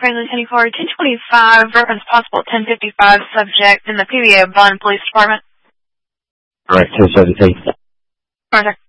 Franklin County Car 1025, reference possible 1055 subject in the PBA Bond Police Department. All right, 1017. Roger.